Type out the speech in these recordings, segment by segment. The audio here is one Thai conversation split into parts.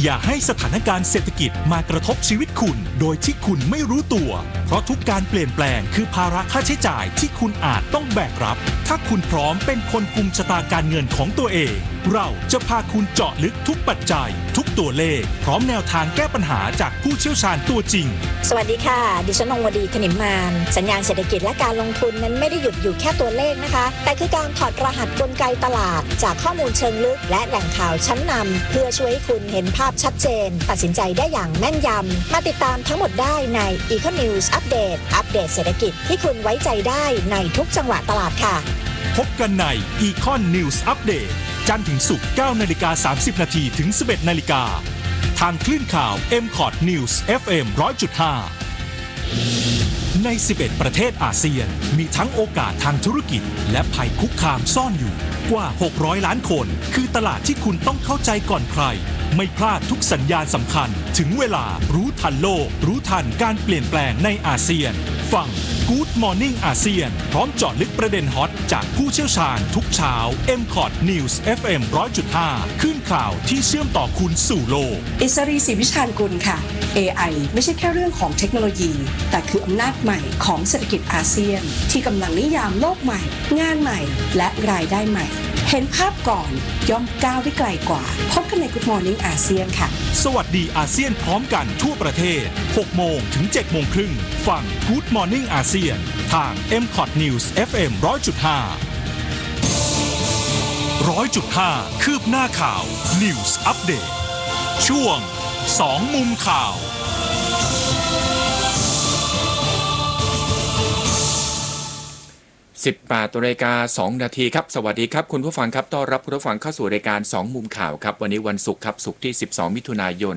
อย่าให้สถานการณ์เศรษฐกิจมากระทบชีวิตคุณโดยที่คุณไม่รู้ตัวเพราะทุกการเปลี่ยนแปลงคือภาระค่าใช้จ่ายที่คุณอาจต้องแบกรับถ้าคุณพร้อมเป็นคนกุมชะตาการเงินของตัวเองเราจะพาคุณเจาะลึกทุกปัจจัยทุกตัวเลขพร้อมแนวทางแก้ปัญหาจากผู้เชี่ยวชาญตัวจริงสวัสดีค่ะดิฉันนงวดีขนิมมานสัญญาณเศรษฐกิจและการลงทุนนั้นไม่ได้หยุดอยู่แค่ตัวเลขนะคะแต่คือการถอดรหัสกลไกตลาดจากข้อมูลเชิงลึกและแหล่งข่าวชั้นนำเพื่อช่วยให้คุณเห็นภาพชัดเจนตัดสินใจได้อย่างแม่นยำมาติดตามทั้งหมดได้ใน Econews อัปเดตเศรษฐกิจที่คุณไว้ใจได้ในทุกจังหวะตลาดค่ะพบกันใน Econ News Update จันทร์ถึงศุกร์ 9:30 นถึง 11:00 นทางคลื่นข่าว MCOT News FM 100.5 ใน 11 ประเทศอาเซียนมีทั้งโอกาสทางธุรกิจและภัยคุกคามซ่อนอยู่กว่า600ล้านคนคือตลาดที่คุณต้องเข้าใจก่อนใครไม่พลาดทุกสัญญาณสำคัญถึงเวลารู้ทันโลกรู้ทันการเปลี่ยนแปลงในอาเซียนฟัง Good Morning อาเซียนพร้อมเจาะลึกประเด็นฮอตจากผู้เชี่ยวชาญทุกเช้า MCOT News FM 100.5 ขึ้นข่าวที่เชื่อมต่อคุณสู่โลกอิสรีศรีวิชาญกุลค่ะ AI ไม่ใช่แค่เรื่องของเทคโนโลยีแต่คืออำนาจใหม่ของเศรษฐกิจอาเซียนที่กำลังนิยามโลกใหม่งานใหม่และรายได้ใหม่เห็นภาพก่อนย่อมก้าวได้ไกลกว่าพบกันใน Good Morning อาเซียนค่ะสวัสดีอาเซียนพร้อมกันทั่วประเทศ 6 โมงถึง 7 โมงครึ่งฟัง Good Morning อาเซียนทาง MCOT News FM 100.5 100.5 คืบหน้าข่าว News Update ช่วง 2 มุมข่าว 18:02 น.ครับสวัสดีครับคุณผู้ฟังครับต้อนรับคุณผู้ฟังเข้าสู่รายการ2มุมข่าวครับวันนี้วันศุกร์ครับศุกร์ที่12มิถุนายน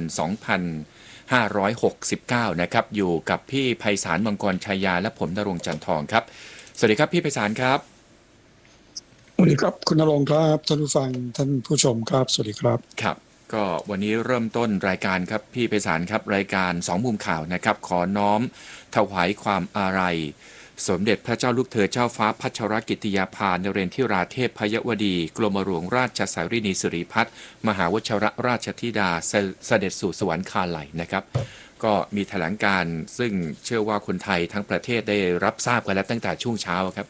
2569นะครับอยู่กับพี่ไพศาลมังกรชัยยาและผมณรงค์จันทองครับสวัสดีครับพี่ไพศาลครับสวัสดีครับคุณณรงค์ครับท่านผู้ฟังท่านผู้ชมครับสวัสดีครับครับก็วันนี้เริ่มต้นรายการครับพี่ไพศาลครับรายการ2มุมข่าวนะครับขอน้อมถวายความอาลัยสมเด็จพระเจ้าลูกเธอเจ้าฟ้าพัชรกิติยาภานเรนทิราเทพพยวดีกรมหลวงราชสารินีสิริพัฒน์มหาวชิรราชธิดาเสด็จสู่สวรรคาลัยนะครับก็มีแถลงการซึ่งเชื่อว่าคนไทยทั้งประเทศได้รับทราบกันแล้วตั้งแต่ช่วงเช้าครับ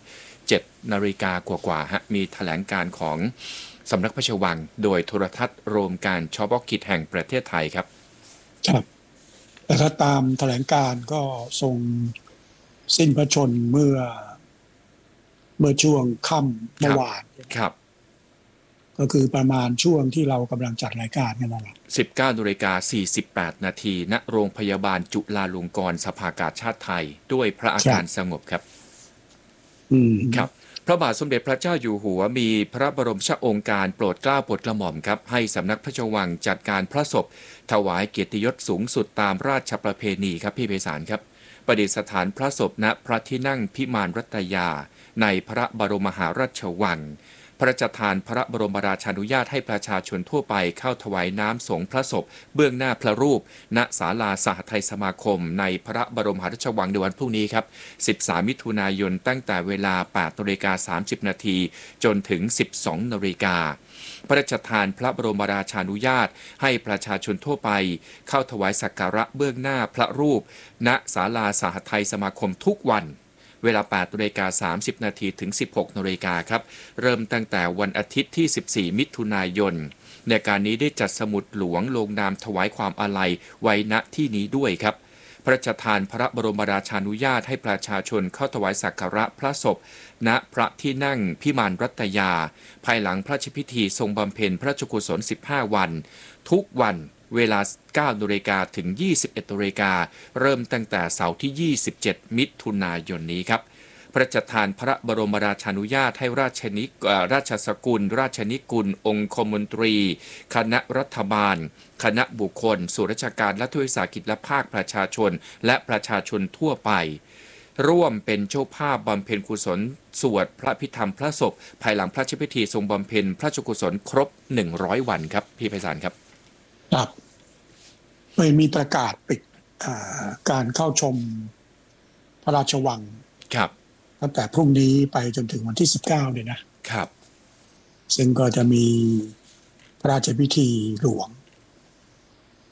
7 นาฬิกากว่าๆฮะมีแถลงการของสำนักพระราชวังโดยโทรทัศน์รวมการเฉพาะกิจแห่งประเทศไทยครับครับแต่ถ้าตามแถลงการก็ทรงสิ้นพระชนม์เมื่อช่วงค่ำเมื่อวานครับก็คือประมาณช่วงที่เรากำลังจัดรายการกันนั่นแหละ 19:48 น.ณโรงพยาบาลจุฬาลงกรณ์สภากาชาดไทยด้วยพระอาการสงบครับครับพระบาทสมเด็จพระเจ้าอยู่หัวมีพระบรมราชโองการโปรดเกล้าโปรดกระหม่อมครับให้สำนักพระราชวังจัดการพระศพถวายเกียรติยศสูงสุดตามราชประเพณีครับพี่ไพศาลครับประดิษฐานพระศพณพระที่นั่งพิมานรัตยาในพระบรมมหาราชวังพระราชทานพระบรมราชานุญาตให้ประชาชนทั่วไปเข้าถวายน้ำสงฆ์พระศพเบื้องหน้าพระรูปณศาลาสหทัยสมาคมในพระบรมมหาราชวังในวันพรุ่งนี้ครับ13 มิถุนายนตั้งแต่เวลา 8:30 น.จนถึง 12:00 น.พระราชทานพระบรมราชานุญาตให้ประชาชนทั่วไปเข้าถวายสักการะเบื้องหน้าพระรูปณศาลาสหทัยสมาคมทุกวันเวลา 8:30 น.ถึง 16:00 น.ครับเริ่มตั้งแต่วันอาทิตย์ที่ 14 มิถุนายนในการนี้ได้จัดสมุดหลวงลงนามถวายความอาลัยไว้ณที่นี้ด้วยครับพระราชทานพระบรมราชานุญาตให้ประชาชนเข้าถวายสักการะพระศพณพระที่นั่งพิมานรัตยาภายหลังพระราชพิธีทรงบำเพ็ญพระราชกุศล15 วันทุกวันเวลา 9 นาฬิกาถึง 21 นาฬิกาเริ่มตั้งแต่เสาร์ที่ 27 มิถุนายนนี้ครับพระราชทานพระบรมราชานุญาตให้ราชสกุลราชนิกุลองคมนตรีคณะรัฐบาลคณะบุคคลส่วนราชการและทุกวิสาหกิจและภาคประชาชนและประชาชนทั่วไปร่วมเป็นเจ้าภาพบำเพ็ญกุศลสวดพระพิธรรมพระศพภายหลังพระราชพิธีทรงบำเพ็ญพระราชกุศลครบ100 วันครับพี่ไพศาลครับครับไม่มีประกาศปิดการเข้าชมพระราชวังครับตั้งแต่พรุ่งนี้ไปจนถึงวันที่19เลยนะครับซึ่งก็จะมีพระราชพิธีหลวง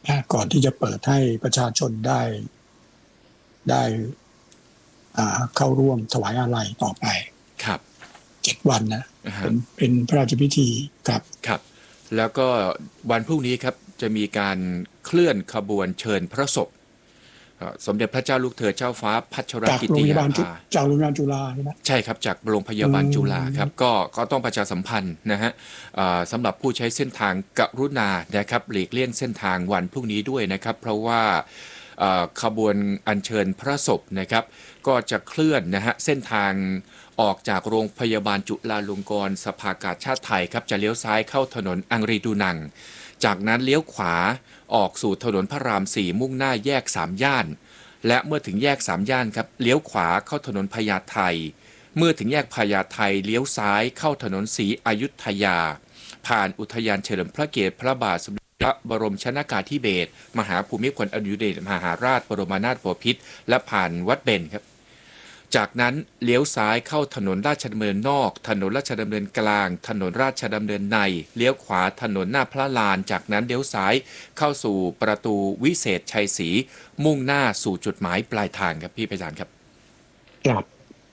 ก่อนที่จะเปิดให้ประชาชนได้เข้าร่วมถวายอาลัยต่อไปครับ 7 วันนะเป็นพระราชพิธีครับครับแล้วก็วันพรุ่งนี้ครับจะมีการเคลื่อนขบวนเชิญพระศพสมเด็จพระเจ้าลูกเธอเจ้าฟ้าพัชรกิติยาภาจากโรงพยาบาลจุฬาใช่ไหมใช่ครับจากโรงพยาบาลจุฬาครับก็ต้องประชาสัมพันธ์นะฮะสำหรับผู้ใช้เส้นทางกรุณานะครับหลีกเลี่ยงเส้นทางวันพรุ่งนี้ด้วยนะครับเพราะว่าขบวนอัญเชิญพระศพนะครับก็จะเคลื่อนนะฮะเส้นทางออกจากโรงพยาบาลจุฬาลงกรณ์สภากาชาดไทยครับจะเลี้ยวซ้ายเข้าถนนอังรีดูนังจากนั้นเลี้ยวขวาออกสู่ถนนพระราม 4มุ่งหน้าแยก3ย่านและเมื่อถึงแยก3ย่านครับเลี้ยวขวาเข้าถนนพญาไทเมื่อถึงแยกพญาไทเลี้ยวซ้ายเข้าถนนศรีอยุธยาผ่านอุทยานเฉลิมพระเกียรติพระบาทสมเด็จพระบรมชนกาธิเบศรมหาภูมิพลอดุลยเดชมหาราชบรมนาถบพิตรและผ่านวัดเบญครับจากนั้นเลี้ยวซ้ายเข้าถนนราชดำเนินนอกถนนราชดำเนินกลางถนนราชดำเนินในเลี้ยวขวาถนนหน้าพระลานจากนั้นเลี้ยวซ้ายเข้าสู่ประตูวิเศษชัยศรีมุ่งหน้าสู่จุดหมายปลายทางครับพี่ไพศาลครับครับ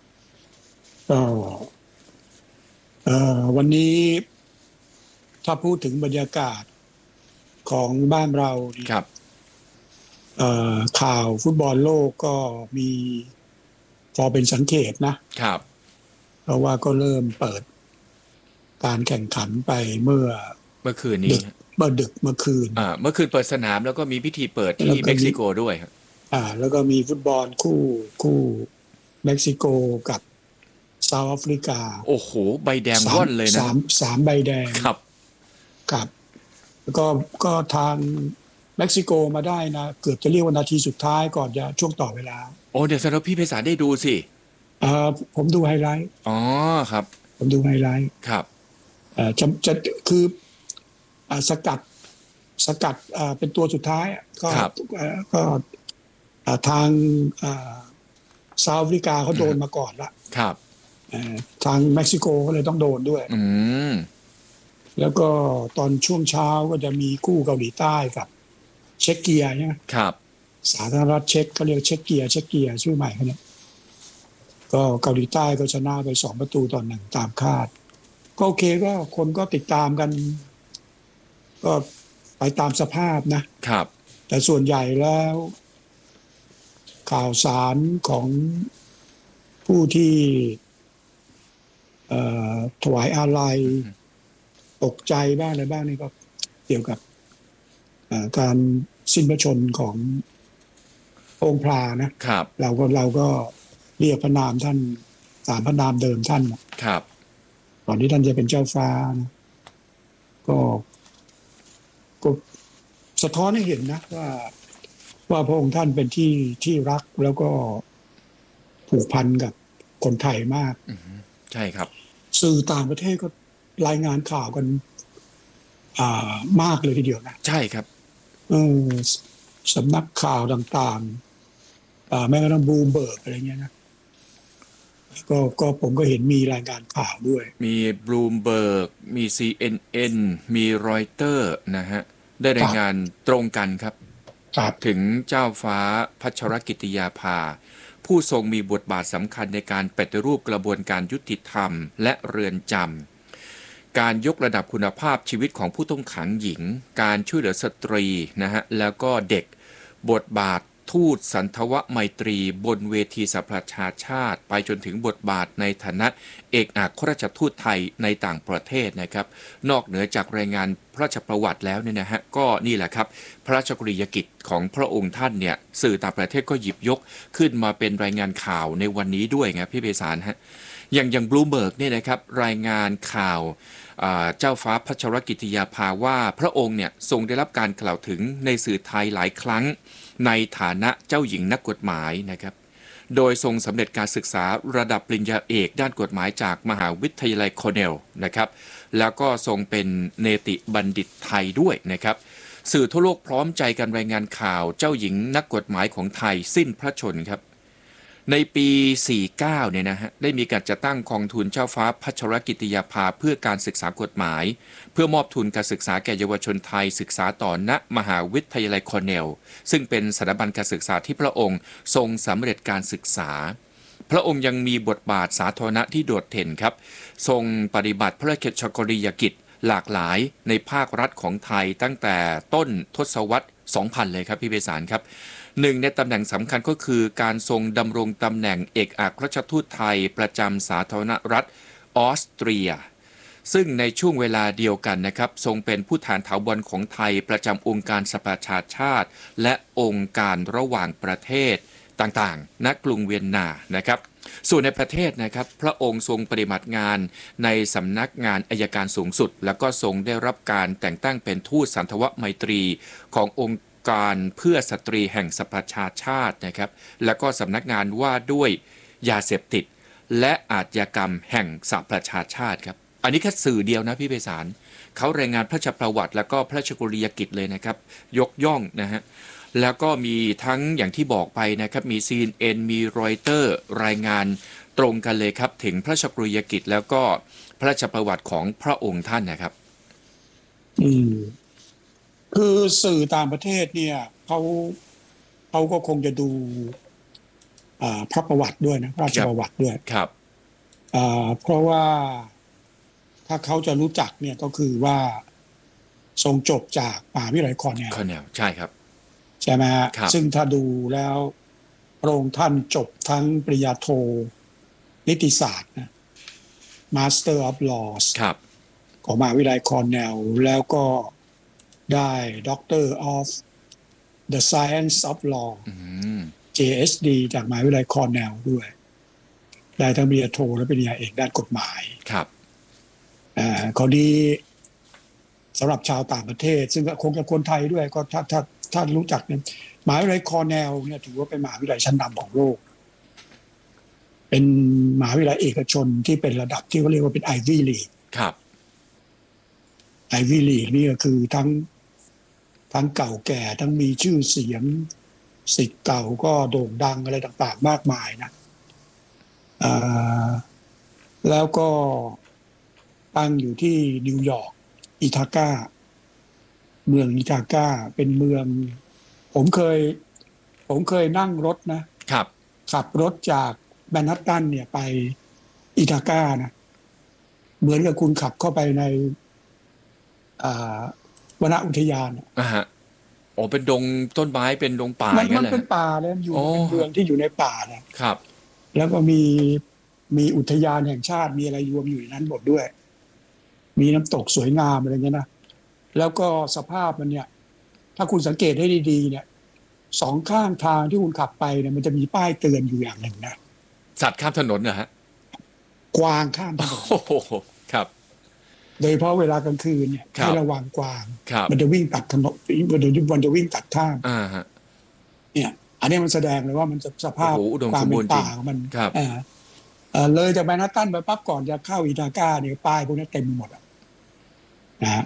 วันนี้ถ้าพูดถึงบรรยากาศของบ้านเราครับข่าวฟุตบอลโลกก็มีพอเป็นสังเกตนะครับเพราะว่าก็เริ่มเปิดการแข่งขันไปเมื่อคืนนี้เมื่อคืนเมื่อคืนเปิดสนามแล้วก็มีพิธีเปิดที่เม็กซิโกด้วยครับแล้วก็มีฟุตบอลคู่เม็กซิโกกับเซาท์แอฟริกาโอ้โหใบแดงว่อนเลยนะสามใบแดงครับแล้วก็ทางเม็กซิโกมาได้นะเกือบจะเรียกว่านาทีสุดท้ายก่อนจะช่วงต่อเวลาโอ้เดี๋ยวสำหรับพี่ไพศาลได้ดูสิผมดูไฮไลท์อ๋อครับผมดูไฮไลท์ครับจะคือสกัดเป็นตัวสุดท้ายก็ทางเซาท์แอฟริกาเขาโดนมาก่อนละครับทางเม็กซิโกก็เลยต้องโดนด้วยแล้วก็ตอนช่วงเช้าก็จะมีคู่เกาหลีใต้กับเช็กเกียใช่ไหมครับสาธารณรัฐเช็กเขาเรียกเช็กเกียชื่อใหม่เขาเนี่ยก็เกาหลีใต้ก็ชนะไป2-1ตามคาดก็โอเคก็คนก็ติดตามกันก็ไปตามสภาพนะครับแต่ส่วนใหญ่แล้วข่าวสารของผู้ที่ถวายอาลัยตกใจบ้างอะไรบ้างนี่ก็เกี่ยวกับการสิ้นพระชนขององค์พระนะครับเราก็เรียกพระนามท่านตามพระนามเดิมท่านครับก่อนที่ท่านจะเป็นเจ้าฟ้านะก็สะท้อนให้เห็นนะว่าพระองค์ท่านเป็นที่รักแล้วก็ผูกพันกับคนไทยมากใช่ครับสื่อต่างประเทศก็รายงานข่าวกันมากเลยทีเดียวนะใช่ครับสำนักข่าวต่างๆแม้กระทั่งบลูมเบิร์กอะไรเงี้ยนะก็ผมก็เห็นมีรายงานข่าวด้วยมีบลูมเบิร์กมี CNN มีรอยเตอร์นะฮะได้รายงานตรงกันครับถึงเจ้าฟ้าพัชรกิติยาภาผู้ทรงมีบทบาทสำคัญในการปฏิรูปกระบวนการยุติธรรมและเรือนจำการยกระดับคุณภาพชีวิตของผู้ต้องขังหญิงการช่วยเหลือสตรีนะฮะแล้วก็เด็กบทบาททูตสันทวไมตรีบนเวทีสหประชาชาติไปจนถึงบทบาทในฐานะเอกอัครราชทูตไทยในต่างประเทศนะครับนอกเหนือจากรายงานพระราชประวัติแล้วเนี่ยนะฮะก็นี่แหละครับพระราชกรณียกิจของพระองค์ท่านเนี่ยสื่อต่างประเทศก็หยิบยกขึ้นมาเป็นรายงานข่าวในวันนี้ด้วยไงพี่เบสารฮะอย่างบลูเบิร์กเนี่ยนะครับรายงานข่าวเจ้าฟ้าพัชรกิติยาภาว่าพระองค์เนี่ยทรงได้รับการกล่าวถึงในสื่อไทยหลายครั้งในฐานะเจ้าหญิงนักกฎหมายนะครับโดยทรงสำเร็จการศึกษาระดับปริญญาเอกด้านกฎหมายจากมหาวิทยาลัยคอร์เนลนะครับแล้วก็ทรงเป็นเนติบัณฑิตไทยด้วยนะครับสื่อทั่วโลกพร้อมใจกันรายงานข่าวเจ้าหญิงนักกฎหมายของไทยสิ้นพระชนครับในปี 49 เนี่ยนะฮะได้มีการจัดตั้งกองทุนเจ้าฟ้าพัชรกิติยาภาเพื่อการศึกษากฎหมายเพื่อมอบทุนการศึกษาแก่เยาวชนไทยศึกษาต่อณมหาวิทยาลัยคอร์เนลซึ่งเป็นสถาบันการศึกษาที่พระองค์ทรงสำเร็จการศึกษาพระองค์ยังมีบทบาทสาธารณะที่โดดเด่นครับทรงปฏิบัติพระราชกรณียกิจหลากหลายในภาครัฐของไทยตั้งแต่ต้นทศวรรษ 2000 เลยครับพี่ไพศาลครับหนึ่งในตำแหน่งสำคัญก็คือการทรงดำรงตำแหน่งเอกอัครราชทูตไทยประจำสาธารณรัฐออสเตรียซึ่งในช่วงเวลาเดียวกันนะครับทรงเป็นผู้แทนถาวรของไทยประจำองค์การสหประชาชาติและองค์การระหว่างประเทศต่างๆณกรุงเวียนนานะครับส่วนในประเทศนะครับพระองค์ทรงปฏิบัติงานในสำนักงานอัยการสูงสุดแล้วก็ทรงได้รับการแต่งตั้งเป็นทูตสันทวไมตรีขององค์การเพื่อสตรีแห่งสหประชาชาตินะครับแล้วก็สำนักงานว่าด้วยยาเสพติดและอาชญากรรมแห่งสหประชาชาติครับอันนี้แค่สื่อเดียวนะพี่ไพศาลเขารายงานพระราชประวัติแล้วก็พระราชกรณียกิจเลยนะครับยกย่องนะฮะแล้วก็มีทั้งอย่างที่บอกไปนะครับมี CNN มีรอยเตอร์รายงานตรงกันเลยครับถึงพระราชกรณียกิจแล้วก็พระราชประวัติของพระองค์ท่านนะครับคือสื่อต่างประเทศเนี่ยเขาก็คงจะดูพระประวัติด้วยนะพระราชประวัติด้วยครับเพราะว่าถ้าเขาจะรู้จักเนี่ยก็คือว่าทรงจบจากมหาวิทยาลัยคอร์เนลใช่ครับใช่ไหมฮะซึ่งถ้าดูแล้วพระองค์ท่านจบทั้งปริญญาโทนิติศาสตร์นะ Master of Laws ของมหาวิทยาลัยคอร์เนลแล้วก็ได้ Doctor of the Science of Law JSD จากมหาวิทยาลัยคอร์เนลด้วยได้ทั้งปริญญาโทและปริญญาเอกด้านกฎหมายครับข้อดีสำหรับชาวต่างประเทศซึ่งคงจะคนไทยด้วยก็ถ้ารู้จักเนี่ยมหาวิทยาลัยคอร์เนลเนี่ยถือว่าเป็นมหาวิทยาลัยชั้นนำของโลกเป็นมหาวิทยาลัยเอกชนที่เป็นระดับที่เขาเรียกว่าเป็น Ivy League ครับ Ivy League นี่ก็คือทั้งเก่าแก่ทั้งมีชื่อเสียงศิษย์เก่าก็โด่งดังอะไรต่างๆมากมายนะแล้วก็ตั้งอยู่ที่นิวยอร์กอิทาก้าเมืองอิทาก้าเป็นเมืองผมเคยนั่งรถนะครับขับรถจากแมนฮัตตันเนี่ยไปอิทาก้านะเหมือนกับคุณขับเข้าไปในวนอุทยานฮะเป็นดงต้นไม้เป็นดงป่าอย่างนั้นแหละมันเป็นป่าเลยอยู่เป็นเมืองที่อยู่ในป่านะครับแล้วก็มีอุทยานแห่งชาติมีอะไรรวมอยู่ในนั้นหมดด้วยมีน้ำตกสวยงามอะไรเงี้ยนะแล้วก็สภาพมันเนี่ยถ้าคุณสังเกตให้ดีๆเนี่ยสองข้างทางที่คุณขับไปเนี่ยมันจะมีป้ายเตือนอยู่อย่างหนึ่งนะสัตว์ข้ามถนนเหรอฮะกวางข้ามถนนครับโดยเฉพาะเวลากลางคืนเนี่ยให้ระวังกวางมันจะวิ่งตัดถนนมันจะวิ่งตัดข้ามเนี่ยอันนี้มันแสดงเลยว่ามันสภาพความเป็นป่าของมันเลยจากแมนฮัตตันไปปั๊บก่อนจะเข้าอิทาก้าเนี่ยป้ายพวกนี้เต็มหมดนะ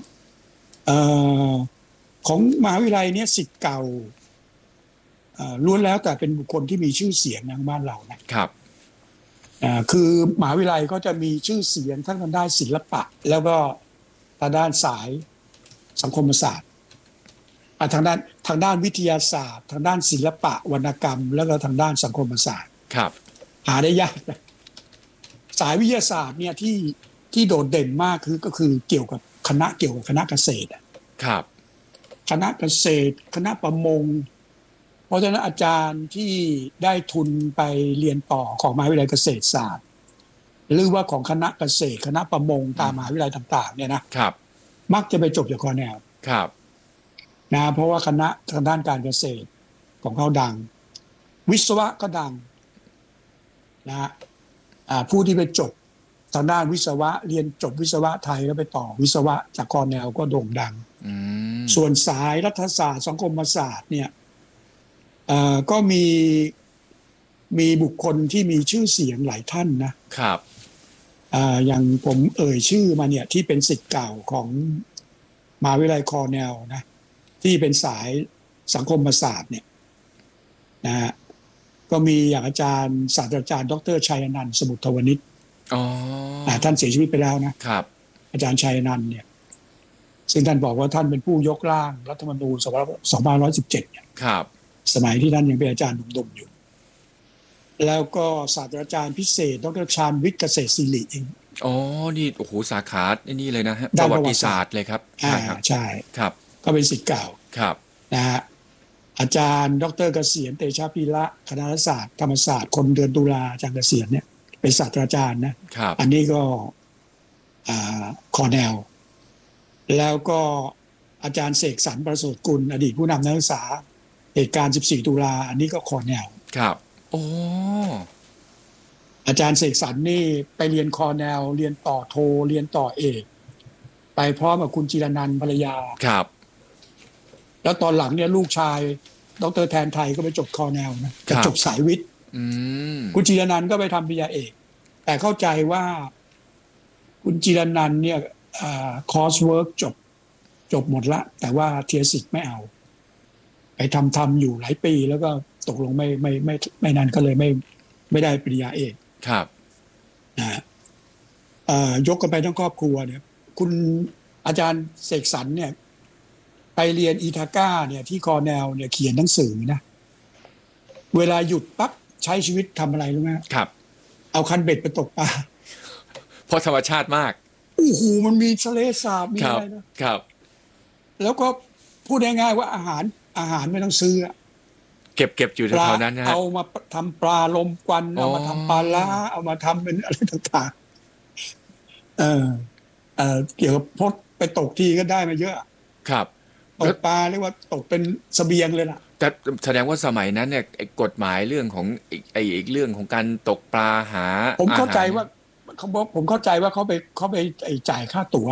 ของมหาวิทยาลัยเนี่ยศิษย์เก่าล้วนแล้วแต่เป็นบุคคลที่มีชื่อเสียงในบ้านเรานะครับคือมหาวิทยาลัยก็จะมีชื่อเสียงทั้งทางด้านศิลปะแล้วก็ทางด้านสายสังคมศาสตร์ทางด้านวิทยาศาสตร์ทางด้านศิลปะวรรณกรรมแล้วก็ทางด้านสังคมศาสตร์ครับหาได้ยากนะสายวิทยาศาสตร์เนี่ยที่โดดเด่นมากก็คือเกี่ยวกับคณะเกษตรครับคณะเกษตรคณะประมงเพราะฉะนั้นอาจารย์ที่ได้ทุนไปเรียนต่อของมหาวิทยาลัยเกษตรศาสตร์หรือว่าของคณะเกษตรคณะประมงตามมหาวิทยาลัยต่างๆเนี่ยนะครับมักจะไปจบจากคอร์เนลครับนะเพราะว่าคณะทางด้านการเกษตรของเขาดังวิศวะก็ดังนะผู้ที่ไปจบทางด้านวิศวะเรียนจบวิศวะไทยแล้วไปต่อวิศวะจากคอร์เนลก็โด่งดังส่วนสายรัฐศาสตร์สังคมศาสตร์เนี่ยก็มีบุคคลที่มีชื่อเสียงหลายท่านนะครับอย่างผมเอ่ยชื่อมาเนี่ยที่เป็นศิษย์เก่าของมหาวิทยาลัยคอร์เนลนะที่เป็นสายสังคมศาสตร์เนี่ยนะก็มีอย่างอาจารย์ศาสตราจารย์ดร.ชัยอนันต์สมุทรวณิชท่านเสียชีวิตไปแล้วนะครับอาจารย์ชัยอนันต์เนี่ยซึ่งท่านบอกว่าท่านเป็นผู้ยกร่างรัฐธรรมนูญ2517เนี่ยสมัยที่ท่านยังเป็นอาจารย์หนุ่มๆอยู่แล้วก็ศาสตราจารย์พิเศษดร.ชาญวิทย์เกษตรศิริเองนี่โอ้โหสาขานี่เลยนะฮะประวัติศาสตร์เลยครับใช่ครับก็เป็นศิษย์เก่าครับนะฮะอาจารย์ดร.เกษียณเตชะพีระคณะรัฐศาสตร์ธรรมศาสตร์คนเดือนตุลาอาจารย์เกษียณเนี่ยเป็นศาสตราจารย์นะครับอันนี้ก็คอร์เนลแล้วก็อาจารย์เสกสรรประเสริฐกุลอดีตผู้นำนักศึกษาเหตุการณ์14ตุลาอันนี้ก็คอร์เนลครับอาจารย์เสกสรรนี่ไปเรียนคอร์เนลเรียนต่อโทเรียนต่อเอกไปพร้อมกับคุณจิรนันท์ภรรยาครับแล้วตอนหลังเนี่ยลูกชายดร.แทนไทยก็ไปจบคอร์เนลนะจบสายวิทย์คุณจิรนันท์ก็ไปทำปริญญาเอกแต่เข้าใจว่าคุณจิรนันท์เนี่ยคอร์สเวิร์กจบหมดละแต่ว่าเทียสิกไม่เอาไปทำอยู่หลายปีแล้วก็ตกลงไม่นานก็เลยไม่ได้ปริญญาเอกครับนะยกกันไปทั้งครอบครัวเนี่ยคุณอาจารย์เสกสรรเนี่ยไปเรียนอีทาก้าเนี่ยที่คอร์เนลเนี่ยเขียนหนังสือนะเวลาหยุดปั๊บใช้ชีวิตทำอะไรรู้ไหมครับเอาคันเบ็ดไปตกปลาเพราะธรรมชาติมากโอ้โหมันมีทะเลสาบมีอะไรนะครับแล้วก็พูดง่ายๆว่าอาหารไม่ต้องซื้อเก็บอยู่แถวๆนั้นนะเอามาทำปลาลมควันเอามาทำปลาล้าเอามาทำเป็นอะไรต่างๆเกี่ยวกับพดไปตกทีก็ได้มาเยอะครับตกปลาเรียกว่าตกเป็นเสบียงเลยล่ะแต่แสดงว่าสมัยนั้นเนี่ยกฎหมายเรื่องของอีกเรื่องของการตกปลาหาผมเข้าใจว่าผมเข้าใจว่าเขาไปจ่ายค่าตั๋ว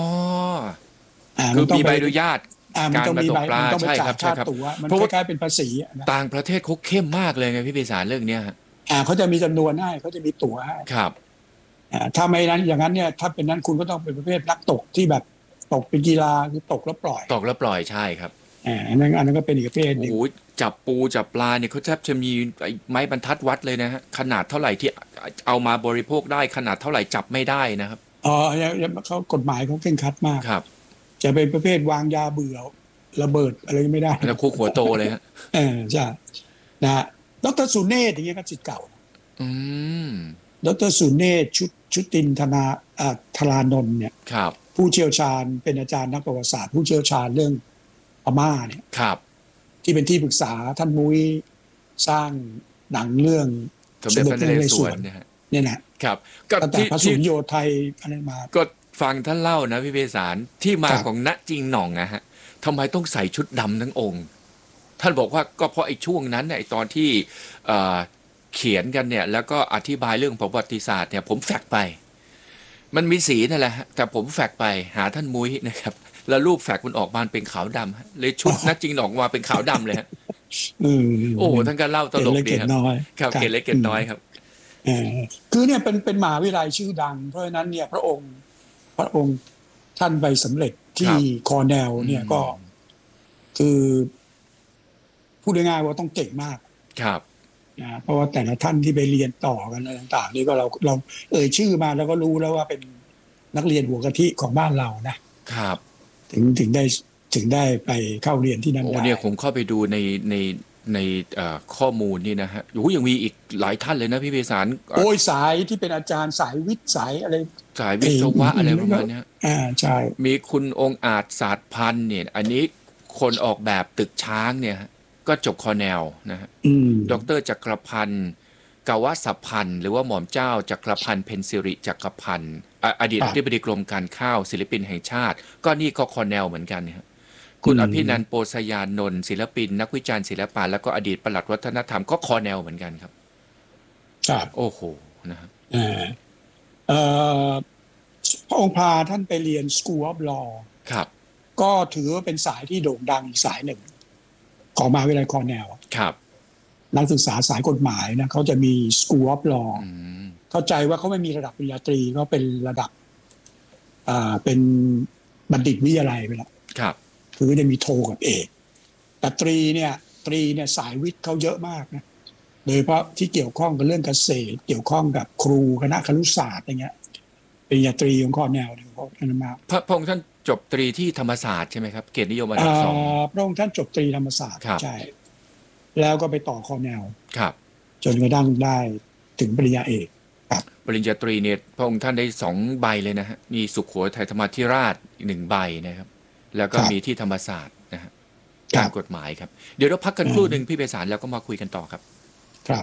คือมีใบอนุญาตการมาตกปลาใช่ครับมันคล้ายๆเป็นภาษีต่างประเทศเขาเข้มมากเลยไงพี่พิสารเรื่องนี้เขาจะมีจำนวนให้เขาจะมีตั๋วให้ครับถ้าไม่นั้นอย่างนั้นเนี่ยถ้าเป็นนั้นคุณก็ต้องเป็นประเภทนักตกที่แบบตกเป็นกีฬาคือตกแล้วปล่อยใช่ครับอันนั้นก็เป็นอีกประเภทนึงโอ้จับปูจับปลาเนี่ยเขาแทบจะมีไม้บรรทัดวัดเลยนะฮะขนาดเท่าไหร่ที่เอามาบริโภคได้ขนาดเท่าไหร่จับไม่ได้นะครับเขากฎหมายเขาเคร่งครัดมากครับจะเป็นประเภทวางยาเบื่อระเบิดอะไรไม่ได้แล้วคุกหัวโตเลยฮะใช่นะดร.สุเนศอย่างเงี้ยก็ศิษย์เก่าดร.สุเนศชุตินธารานนท์เนี่ยผู้เชี่ยวชาญเป็นอาจารย์นักประวัติศาสตร์ผู้เชี่ยวชาญเรื่องพม่าเนี่ยที่เป็นที่ปรึกษาท่านมุ้ยสร้างหนังเรื่องสมเด็จพระนเรศวรเนี่ยนะครับตั้งแต่พระสุริโยไทยอะไรมาก็ฟังท่านเล่านะพี่เภสารที่มาของณจริงหน่องนะฮะทำไมต้องใส่ชุดดำทั้งองค์ท่านบอกว่าก็เพราะไอ้ช่วงนั้นเนี่ยตอนที่เขียนกันเนี่ยแล้วก็อธิบายเรื่องประวัติศาสตร์เนี่ยผมแฟกไปมันมีสีนั่นแหละแต่ผมแฟกไปหาท่านมุ้ยนะครับแล้วรูปแฟกมันออกมาเป็นขาวดำเลยชุดณจริงหน่องมาเป็นขาวดำเลยฮะโอ้ท่านก็เล่าตลกดีครับเกล็ดเล็กเกล็ดน้อยครับคือเนี่ยเป็นมหาวิทยาลัยชื่อดังเพราะฉะนั้นเนี่ยพระองค์ท่านไปสำเร็จที่คอร์เนลเนี่ยก็คือพูดง่ายๆว่าต้องเก่งมากครับนะเพราะว่าแต่ละท่านที่ไปเรียนต่อกันอะไรต่างๆนี่ก็เราชื่อมาแล้วก็รู้แล้วว่าเป็นนักเรียนหัวกะทิของบ้านเรานะครับถึงได้ไปเข้าเรียนที่นั่นได้เนี่ยผมเข้าไปดูในข้อมูลนี่นะฮะยังมีอีกหลายท่านเลยนะพี่เภสารสายที่เป็นอาจารย์สายวิทย์สายอะไรสายวิศวะอะไรประมาณนี้ใช่มีคุณองค์อาจศาสตร์พันธ์เนี่ยอันนี้คนออกแบบตึกช้างเนี่ยก็จบคอร์เนลนะฮะดร.จักรพันธ์กวสพันธ์หรือว่าหม่อมเจ้าจักรพันธ์เพ็ญสิริจักรพันธ์อดีตอธิบดีกรมการข้าวศิลปินแห่งชาติก็นี่ก็คอร์เนลเหมือนกันเนี่ยคุณอภินันท์โปสยานนท์ศิลปินนักวิจารณ์ศิลปะแล้วก็อดีตปลัดวัฒนธรรมก็คอร์เนลเหมือนกันครับโอ้โหนะครับพระองค์พาท่านไปเรียน School of Law ครับก็ถือว่าเป็นสายที่โด่งดังอีกสายหนึ่งของมหาวิทยาลัยคอร์เนลครับนักศึกษาสายกฎหมายนะเขาจะมี School of Law เข้าใจว่าเขาไม่มีระดับปริญญาตรีก็เป็นระดับเป็นบัณฑิตวิทยาลัยไปแล้วครับคือจะมีโทกับเอกแต่ตรีเนี่ยสายวิทย์เขาเยอะมากนะโดยเฉพาะที่เกี่ยวข้องกับเรื่องเกษตรเกี่ยวข้องกับครูคณะครุศาสตร์อย่างเงี้ยปริญญาตรีของคอร์เนลเนี่ยพระนั้นมาพระองค์ท่านจบตรีที่ธรรมศาสตร์ใช่ไหมครับเกียรตินิยมอันดับ2 พระองค์ท่านจบตรีธรรมศาสตร์ใช่แล้วก็ไปต่อคอร์เนลครับจนกระทั่งได้ถึงปริญญาเอกครับปริญญาตรีเนี่ยพระองค์ท่านได้2 ใบเลยนะฮะมีสุโขทัยธรรมาธิราช1 ใบนะครับแล้วก็มีที่ธรรมศาสตร์นะฮะการกฎหมายครับเดี๋ยวเราพักกันครู่หนึ่งพี่ไพศาลแล้วก็มาคุยกันต่อครับครับ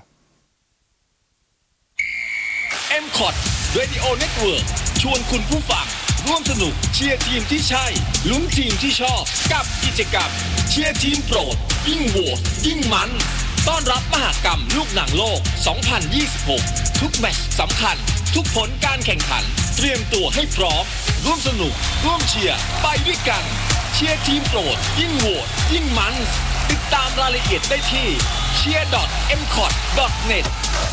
MCOT Radio Network ชวนคุณผู้ฟังร่วมสนุกเชียร์ทีมที่ใช่ลุ้นทีมที่ชอบกับกิจกรรมเชียร์ทีมโปรดยิ่งโหวตยิ่งมันต้อนรับมหกรรมลูกหนังโลก 2026 ทุกแมตช์สำคัญทุกผลการแข่งขันเตรียมตัวให้พร้อมร่วมสนุกร่วมเชียร์ไปด้วยกันเชียร์ทีมโปรดยิ่งโหวตยิ่งมันติดตามรายละเอียดได้ที่ cheer.mcot.net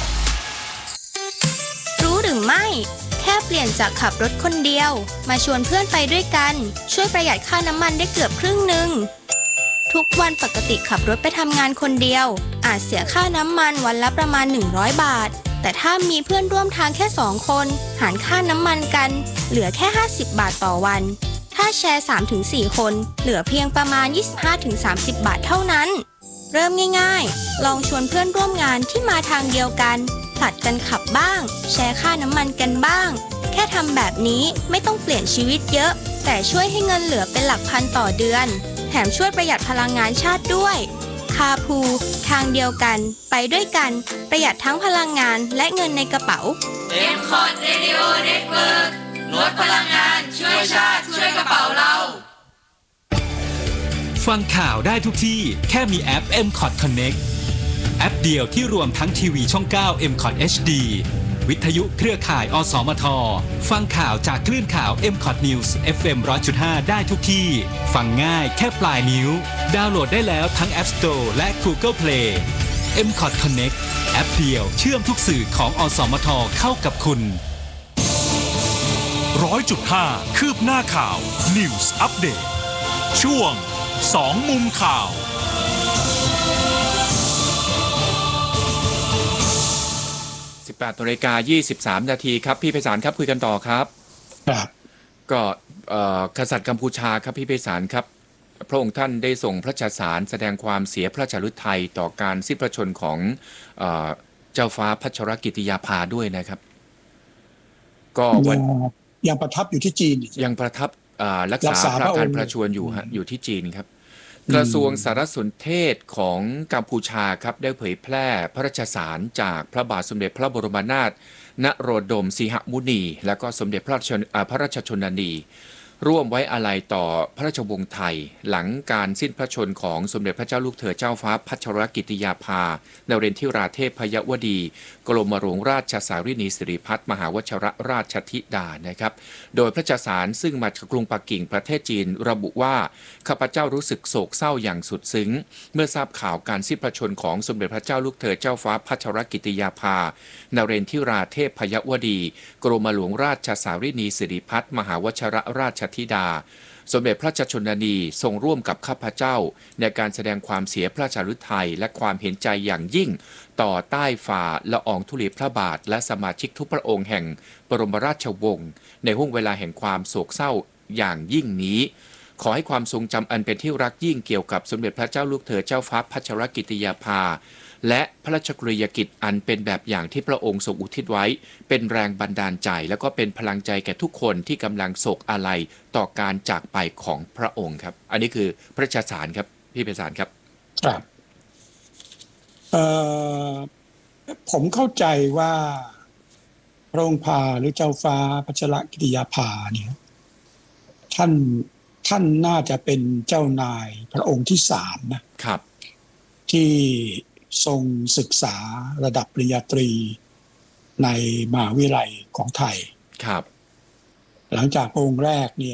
รู้หรือไม่แค่เปลี่ยนจากขับรถคนเดียวมาชวนเพื่อนไปด้วยกันช่วยประหยัดค่าน้ำมันได้เกือบครึ่งหนึ่งทุกวันปกติขับรถไปทำงานคนเดียวอาจเสียค่าน้ำมันวันละประมาณ100 บาทแต่ถ้ามีเพื่อนร่วมทางแค่2 คนหารค่าน้ำมันกันเหลือแค่50 บาทต่อวันถ้าแชร์ 3-4 คนเหลือเพียงประมาณ 25-30 บาทเท่านั้นเริ่มง่ายๆลองชวนเพื่อนร่วมงานที่มาทางเดียวกันผลัดกันขับบ้างแชร์ค่าน้ำมันกันบ้างแค่ทำแบบนี้ไม่ต้องเปลี่ยนชีวิตเยอะแต่ช่วยให้เงินเหลือเป็นหลักพันต่อเดือนแถมช่วยประหยัดพลังงานชาติด้วยคาพูทางเดียวกันไปด้วยกันประหยัดทั้งพลังงานและเงินในกระเป๋า MCOT Radio Network ลดพลังงานช่วยชาติช่วยกระเป๋าเราฟังข่าวได้ทุกที่แค่มีแอป MCOT Connect แอปเดียวที่รวมทั้งทีวีช่อง 9 MCOT HD วิทยุเครือข่ายอสมทฟังข่าวจากคลื่นข่าว MCOT News FM 100.5 ได้ทุกที่ฟังง่ายแค่ปลายนิ้วดาวน์โหลดได้แล้วทั้ง App Store และ Google Play MCOT Connect แอปเดียวเชื่อมทุกสื่อของอสมทเข้ากับคุณ 100.5 คืบหน้าข่าว News Update ช่วง2 มุมข่าว 18:23 นาทีครับพี่ไพศาลครับคุยกันต่อครับก็กษัตริย์กัมพูชาครับพี่ไพศาลครับพระองค์ท่านได้ส่งพระราชสารแสดงความเสียพระราชฤทัยต่อการสิ้นพระชนของเจ้าฟ้าพัชรกิติยาภาด้วยนะครับก็ยังประทับอยู่ที่จีนยังประทับรักษาพระการประชวรอยู่ที่จีนครับกระทรวงสารสนเทศของกัมพูชาครับได้เผยแพร่พระราชสารจากพระบาทสมเด็จพระบรมนาถนโรดมสีหมุนีและก็สมเด็จพระราชชนนีร่วมไว้อาลัยต่อพระราชวงศ์ไทยหลังการสิ้นพระชนของสมเด็จพระเจ้าลูกเธอเจ้าฟ้าพัชรกิติยาภานเรนทิราเทพยวดีกรมหลวงราชสารินีสิริพัฒน์มหาวชิรราชธิดานะครับโดยพระราชสารซึ่งมาจากกรุงปักกิ่งประเทศจีนระบุว่าข้าพเจ้ารู้สึกโศกเศร้าอย่างสุดซึ้งเมื่อทราบข่าวการสิ้นพระชนของสมเด็จพระเจ้าลูกเธอเจ้าฟ้าพัชรกิติยาภานเรนทิราเทพยวดีกรมหลวงราชสารินีสิริพัฒน์มหาวชิรราชธิดาสมเด็จพระชนนีทรงร่วมกับข้าพเจ้าในการแสดงความเสียพระราชฤทัยและความเห็นใจอย่างยิ่งต่อใต้ฝ่าละอองธุลีพระบาทและสมาชิกทุกพระองค์แห่งบรมราชวงศ์ในห่วงเวลาแห่งความโศกเศร้าอย่างยิ่งนี้ขอให้ความทรงจำอันเป็นที่รักยิ่งเกี่ยวกับสมเด็จพระเจ้าลูกเธอเจ้าฟ้าพัชรกิติยาภาและพระราชกรณียกิจอันเป็นแบบอย่างที่พระองค์ทรงอุทิศไว้เป็นแรงบันดาลใจและก็เป็นพลังใจแก่ทุกคนที่กำลังโศกอาลัยต่อการจากไปของพระองค์ครับอันนี้คือพระราชสารครับพี่ไพศาลครับครับผมเข้าใจว่าพระองค์พาหรือเจ้าฟ้าพัชรกิติยาภาเนี่ยท่านน่าจะเป็นเจ้านายพระองค์ที่3นะครับที่ทรงศึกษาระดับปริญญาตรีในมหาวิทยาลัยของไทยครับหลังจากองค์แรกเนี่ย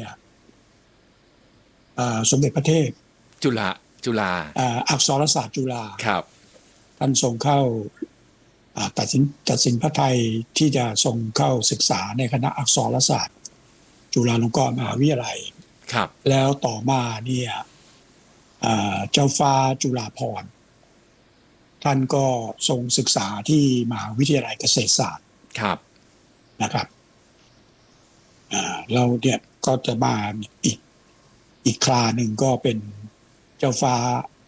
สมเด็จพระเทพจุฬาอักษรศาสตร์จุฬาครับท่านทรงเข้าตัดสินพระทัยที่จะทรงเข้าศึกษาในคณะอักษรศาสตร์จุฬาลงกรณ์มหาวิทยาลัยครับแล้วต่อมาเนี่ยเจ้าฟ้าจุฬาภรณ์ท่านก็ทรงศึกษาที่มหาวิทยาลัยเกษตรศาสตร์ครับนะครับเราเนี่ยก็จะมาอีกคราหนึ่งก็เป็นเจ้าฟ้า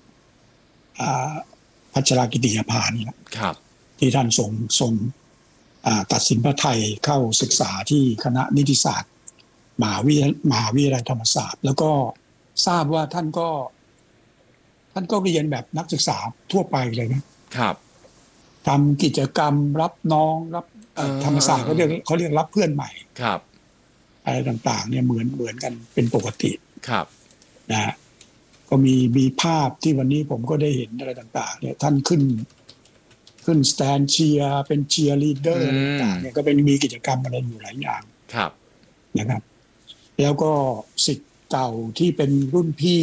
พัชรกิติยาภานี่แหละที่ท่านทรงตัดสินพระไทยเข้าศึกษาที่คณะนิติศาสตร์มหาวิทยาลัยธรรมศาสตร์แล้วก็ทราบว่าท่านก็เรียนแบบนักศึกษาทั่วไปเลยนะครับทำกิจกรรมรับน้องรับธรรมศาสตร์เขาเรียกรับเพื่อนใหม่ครับอะไรต่างๆเนี่ยเหมือนกันเป็นปกติครับนะก็มีภาพที่วันนี้ผมก็ได้เห็นอะไรต่างๆเนี่ยท่านขึ้นสแตนเชียร์เป็นเชียร์ลีดเดอร์ต่างๆเนี่ยก็เป็นมีกิจกรรมอะไรอยู่หลายอย่างครับนะครับแล้วก็ศิษย์เก่าที่เป็นรุ่นพี่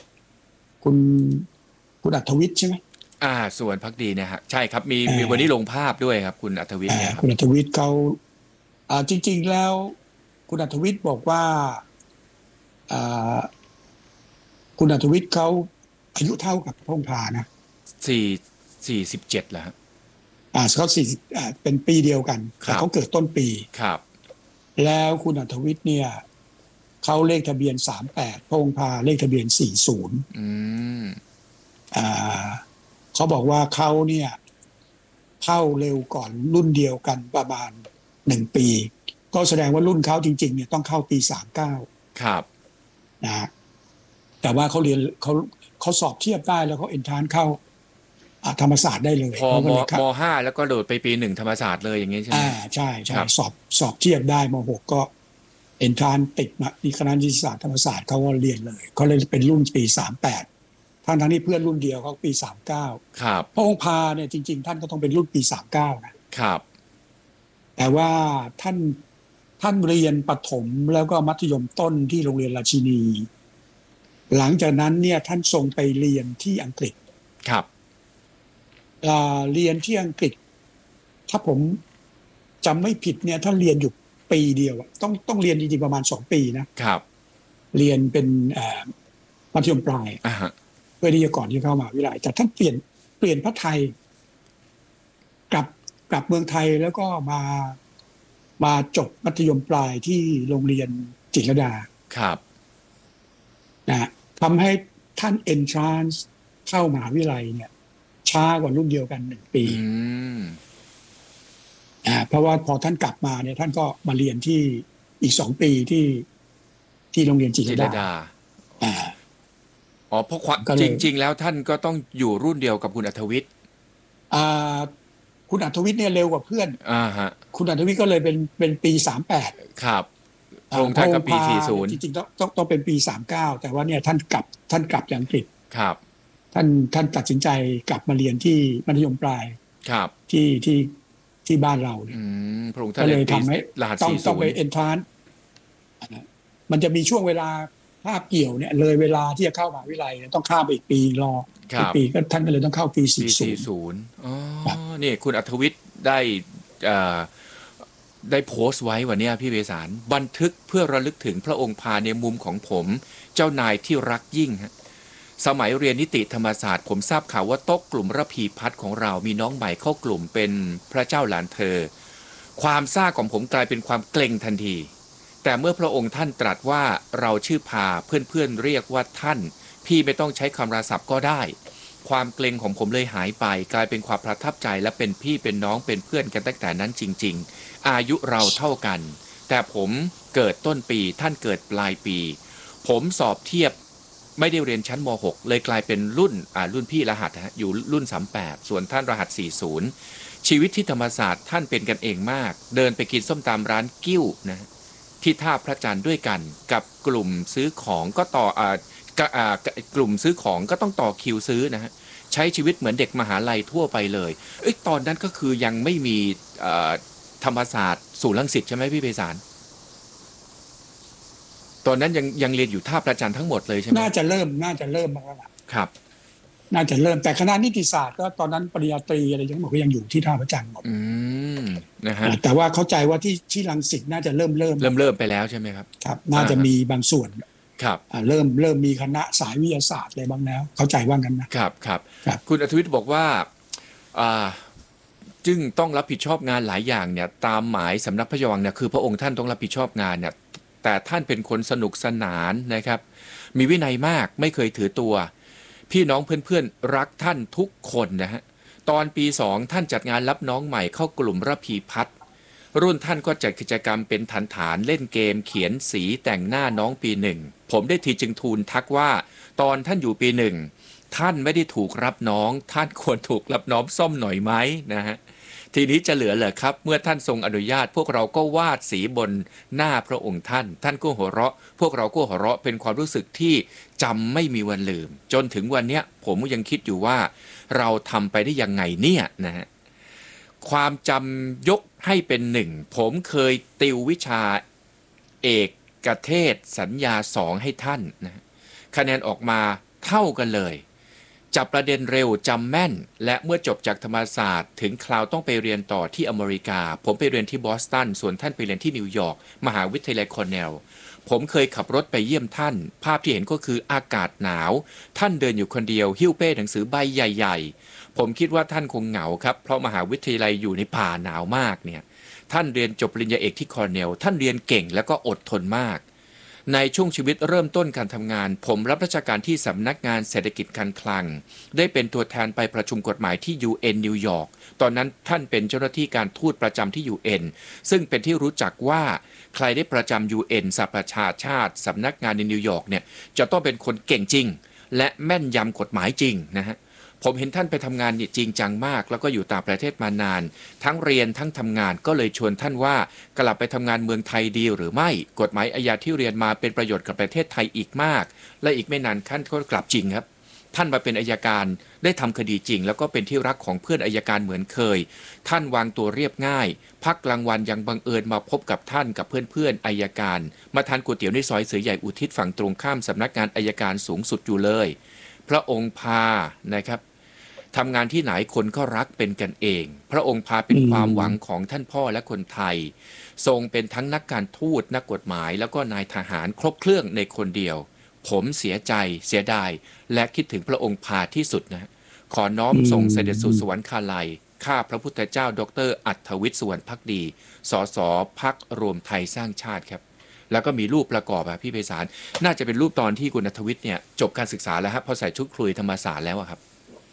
คุณอัธวิทย์ใช่ไหมส่วนพักดีเนี่ยฮะใช่ครับมีวันนี้ลงภาพด้วยครับคุณอัธวิทย์เนี่ยคุณอัธวิทย์เขาจริงๆแล้วคุณอัธวิทย์บอกว่าคุณอัธวิทย์เขาอายุเท่ากับพระองค์พานะ 47แล้วครับเขา40เป็นปีเดียวกันแต่เขาเกิดต้นปีครับแล้วคุณอัธวิทย์เนี่ยเขาเลขทะเบียน38พระองค์พาเลขทะเบียน40เขาบอกว่าเขาเนี่ยเข้าเร็วก่อนรุ่นเดียวกันประมาณ1ปีก็แสดงว่ารุ่นเขาจริงๆเนี่ยต้องเข้าปี39 ครับนะแต่ว่าเขาเรียนเขาสอบเทียบได้แล้วเขาเอนทรานซ์เข้าธรรมศาสตร์ได้เลยพอม.5 แล้วก็โดดไปปี1ธรรมศาสตร์เลยอย่างงี้ใช่ไหมใช่สอบเทียบได้ม.6 ก็เอนทรานซ์ติดมาที่คณะนิติศาสตร์ธรรมศาสตร์เขาก็เรียนเลยเขาเลยเป็นรุ่นปี38ทั้งที่เพื่อนรุ่นเดียวเขาปี39 ครับพระองค์พาเนี่ยจริงๆท่านก็ต้องเป็นรุ่นปี39 นะครับแต่ว่าท่านเรียนประถมแล้วก็มัธยมต้นที่โรงเรียนราชินีหลังจากนั้นเนี่ยท่านส่งไปเรียนที่อังกฤษครับเรียนที่อังกฤษถ้าผมจำไม่ผิดเนี่ยท่านเรียนอยู่ปีเดียวต้องเรียนจริงๆประมาณ2ปีนะครับเรียนเป็นมัธยมปลายเพื่อที่จะก่อนที่เข้ามหาวิทยาลัยแต่ท่านเปลี่ยนพระไทยกลับเมืองไทยแล้วก็มาจบมัธยมปลายที่โรงเรียนจิตรลดาครับนะทำให้ท่าน entrance เข้ามหาวิทยาลัยเนี่ยช้ากว่ารุ่นเดียวกัน1ปีเพราะว่าพอท่านกลับมาเนี่ยท่านก็มาเรียนที่อีก2ปีที่โรงเรียนจิตรลดาเพราะจริงๆแล้วท่านก็ต้องอยู่รุ่นเดียวกับคุณอัธวิทย์คุณอัธวิทย์เนี่ยเร็วกว่าเพื่อนคุณอัธวิทย์ก็เลยเป็นปี38 ครับพระองค์ท่านก็ปี40 จริงๆต้องเป็นปี39แต่ว่าเนี่ยท่านกลับจากอังกฤษครับท่านตัดสินใจกลับมาเรียนที่มัธยมปลายครับที่บ้านเราเนี่ยพระองค์ท่านเลยทำให้ต้องไปเอนทรานซ์มันจะมีช่วงเวลาภาพเกี่ยวเนี่ยเลยเวลาที่จะเข้ามหาวิทยาลัยต้องข้ามไปอีกปีรออีกปีก็ท่านก็เลยต้องเข้าปี 40นี่คุณอัธวิทย์ได้โพสต์ไว้วันนี้พี่เวสารบันทึกเพื่อระลึกถึงพระองค์พาในมุมของผมเจ้านายที่รักยิ่งฮะสมัยเรียนนิติธรรมศาสตร์ผมทราบข่าวว่าโต๊ะกลุ่มระพีพัฒน์ของเรามีน้องใหม่เข้ากลุ่มเป็นพระเจ้าหลานเธอความซ่าของผมกลายเป็นความเกรงทันทีแต่เมื่อพระองค์ท่านตรัสว่าเราชื่อพาเพื่อนๆเรียกว่าท่านพี่ไม่ต้องใช้คำราศัพท์ก็ได้ความเกรงของผมเลยหายไปกลายเป็นความประทับใจและเป็นพี่เป็นน้องเป็นเพื่อนกันตั้งแต่นั้นจริงๆอายุเราเท่ากันแต่ผมเกิดต้นปีท่านเกิดปลายปีผมสอบเทียบไม่ได้เรียนชั้นม.6 เลยกลายเป็นรุ่นพี่รหัสอยู่รุ่น38ส่วนท่านรหัส40ชีวิตที่ธรรมศาสตร์ท่านเป็นกันเองมากเดินไปกินส้มตำร้านกิ้วนะที่ท่าพระจันทร์ด้วยกันกับกลุ่มซื้อของก็กลุ่มซื้อของก็ต้องต่อคิวซื้อนะฮะใช้ชีวิตเหมือนเด็กมหาลัยทั่วไปเลยตอนนั้นก็คือยังไม่มีธรรมศาสตร์ศูนย์รังสิตใช่ไหมพี่ไพศาลตอนนั้นยังเรียนอยู่ท่าพระจันทร์ทั้งหมดเลยใช่ไหมน่าจะเริ่มมาแล้วล่ะครับน่าจะเริ่มแต่คณะนิติศาสตร์ก็ตอนนั้นปริญญาตรีอะไรทั้งหมดก็ยังอยู่ที่ท่าพระจันทร์หมดนะฮะแต่ว่าเข้าใจว่าที่รังสิตน่าจะเริ่มไปแล้วใช่ไหมครับครับน่าจะมีบางส่วนครับเริ่มมีคณะสายวิทยาศาสตร์อะไรบ้างแล้วเข้าใจว่างั้นนะครับคุณอัธวิทย์บอกว่าจึงต้องรับผิดชอบงานหลายอย่างเนี่ยตามหมายสำนักพระราชวังเนี่ยคือพระองค์ท่านต้องรับผิดชอบงานเนี่ยแต่ท่านเป็นคนสนุกสนานนะครับมีวินัยมากไม่เคยถือตัวพี่น้องเพื่อนๆรักท่านทุกคนนะฮะตอนปี 2ท่านจัดงานรับน้องใหม่เข้ากลุ่มระพีพัฒน์รุ่นท่านก็จัดกิจกรรมเป็นฐานเล่นเกมเขียนสีแต่งหน้าน้องปี 1ผมได้ทีจึงทูลทักว่าตอนท่านอยู่ปี 1ท่านไม่ได้ถูกรับน้องท่านควรถูกรับน้องซ่อมหน่อยไหมนะฮะทีนี้จะเหลือเหรอครับเมื่อท่านทรงอนุญาตพวกเราก็วาดสีบนหน้าพระองค์ท่านก็หัวเราะพวกเราก็หัวเราะเป็นความรู้สึกที่จำไม่มีวันลืมจนถึงวันนี้ผมยังคิดอยู่ว่าเราทำไปได้ยังไงเนี่ยนะฮะความจำยกให้เป็น1ผมเคยติววิชาเอกเทศสัญญา2ให้ท่านนะคะแนนออกมาเท่ากันเลยจับประเด็นเร็วจำแม่นและเมื่อจบจากธรรมศาสตร์ถึงคราวต้องไปเรียนต่อที่อเมริกาผมไปเรียนที่บอสตันส่วนท่านไปเรียนที่นิวยอร์กมหาวิทยาลัยคอร์เนลผมเคยขับรถไปเยี่ยมท่านภาพที่เห็นก็คืออากาศหนาวท่านเดินอยู่คนเดียวหิ้วเป้หนังสือใบใหญ่ๆผมคิดว่าท่านคงเหงาครับเพราะมหาวิทยาลัยอยู่ในป่าหนาวมากเนี่ยท่านเรียนจบปริญญาเอกที่คอร์เนลท่านเรียนเก่งแล้วก็อดทนมากในช่วงชีวิตเริ่มต้นการทำงานผมรับราชการที่สำนักงานเศรษฐกิจการคลังได้เป็นตัวแทนไปประชุมกฎหมายที่ UN นิวยอร์กตอนนั้นท่านเป็นเจ้าหน้าที่การทูตประจำที่ UN ซึ่งเป็นที่รู้จักว่าใครได้ประจำ UN สหประชาชาติสำนักงานในนิวยอร์กเนี่ยจะต้องเป็นคนเก่งจริงและแม่นยำกฎหมายจริงนะฮะผมเห็นท่านไปทำงานจริงจังมากแล้วก็อยู่ต่างประเทศมานานทั้งเรียนทั้งทำงานก็เลยชวนท่านว่ากลับไปทำงานเมืองไทยดีหรือไม่กฎหมายอาญาที่เรียนมาเป็นประโยชน์กับประเทศไทยอีกมากและอีกไม่นานท่านก็กลับจริงครับท่านมาเป็นอัยการได้ทำคดีจริงแล้วก็เป็นที่รักของเพื่อนอัยการเหมือนเคยท่านวางตัวเรียบง่ายพักกลางวันยังบังเอิญมาพบกับท่านกับเพื่อนๆอัยการมาทานก๋วยเตี๋ยวในซอยเสือใหญ่อุทิศฝั่งตรงข้ามสำนักงานอัยการสูงสุดอยู่เลยพระองค์พานะครับทำงานที่ไหนคนก็รักเป็นกันเองพระองค์พาเป็นความหวังของท่านพ่อและคนไทยทรงเป็นทั้งนักการทูตนักกฎหมายแล้วก็นายทหารครบเครื่องในคนเดียวผมเสียใจเสียดายและคิดถึงพระองค์พาที่สุดนะขอน้อมส่งเสด็จสู่สวรรคาลัยข้าพระพุทธเจ้าดร.อัธวิทย์สุวรรณภักดีสส.พรรครวมไทยสร้างชาติครับแล้วก็มีรูปประกอบพี่ไพศาลน่าจะเป็นรูปตอนที่คุณอัธวิทย์เนี่ยจบการศึกษาแล้วครับพอใส่ชุดคลุยธรรมศาสตร์แล้วครับ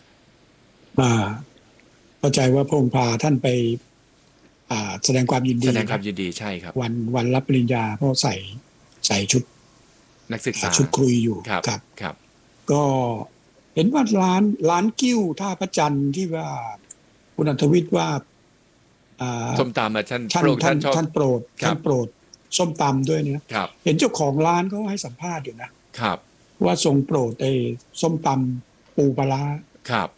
เข้าใจว่าพระองค์พาท่านไปแสดงความยินดีใช่ครับวันรับปริญญาเพราะใส่ชุดนักศึกษาชุดคลุยอยู่ครับก็เห็นว่าร้านกิ้วท่าพระจันทร์ที่ว่าคุณอัธวิทย์ว่าส้มตำท่านโปรดส้มตำด้วยเนี่ยเห็นเจ้าของร้านเขาให้สัมภาษณ์อยู่นะครับว่าทรงโปรดไอ้ส้มตำปูปลาร้าครับ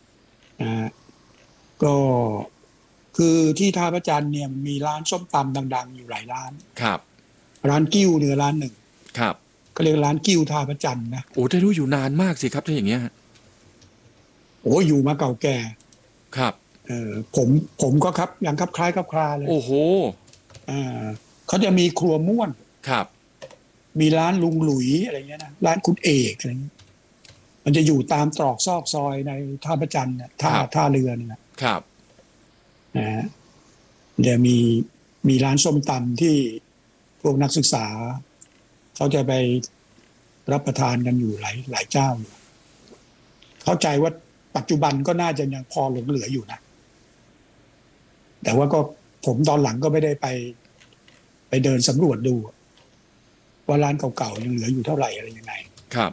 ก็คือที่ท่าพระจันทร์เนี่ยมีร้านส้มตำดังๆอยู่หลายร้านครับร้านกิ้วเนี่ยร้านหนึ่งครับก็เรียกร้านกิ้วท่าพระจันทร์นะโอ้ได้รู้อยู่นานมากสิครับถ้าอย่างเงี้ยโอ้อยู่มาเก่าแก่ครับผมก็ครับอย่างครับคล้ายครับคลาเลยโอ้โหเขาจะมีครัวม่วนครับมีร้านลุงหลุยอะไรเงี้ยนะร้านคุณเอกอะไรเงี้ยมันจะอยู่ตามตรอกซอกซอยในท่าพระจันทร์เนี่ยท่าเรือเนี่ยครับเดี๋ยวมีร้านส้มตำที่พวกนักศึกษาเขาจะไปรับประทานกันอยู่หลายเจ้าอยู่เข้าใจว่าปัจจุบันก็น่าจะยังพอหลงเหลืออยู่นะแต่ว่าก็ผมตอนหลังก็ไม่ได้ไปเดินสำรวจดูว่าร้านเก่าๆยังเหลืออยู่เท่าไหร่อะไรยังไงครับ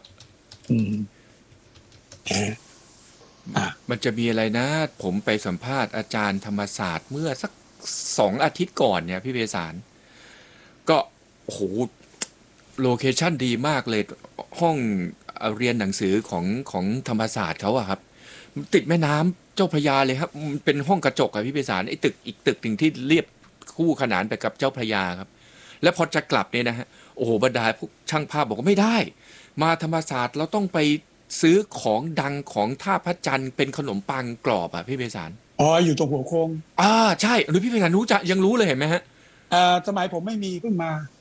มันจะมีอะไรนะผมไปสัมภาษณ์อาจารย์ธรรมศาสตร์เมื่อสัก2 อาทิตย์ก่อนเนี่ยพี่เบสารก็โอ้โหโลเคชั่นดีมากเลยห้องเรียนหนังสือของธรรมศาสตร์เขาอะครับติดแม่น้ำเจ้าพระยาเลยครับเป็นห้องกระจกอะพี่เบสารไอ้ตึกอีกตึกหนึ่งที่เรียบคู่ขนานไปกับเจ้าพระยาครับแล้วพอจะกลับเนี่ยนะฮะโอ้โหบรรดาพวกช่างภาพบอกว่าไม่ได้มาธรรมศาสตร์เราต้องไปซื้อของดังของท่าพระจันทร์เป็นขนมปังกรอบอ่ะพี่เบสารอยู่ตรงหัวโค้งใช่หรือพี่เบสารรู้ยังรู้เลยเห็นไหมฮะสมัยผมไม่มีเพิ่งมา